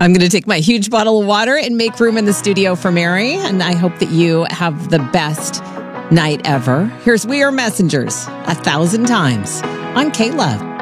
I'm going to take my huge bottle of water and make room in the studio for Mary. And I hope that you have the best night ever. Here's We Are Messengers 1,000 times on K-Love.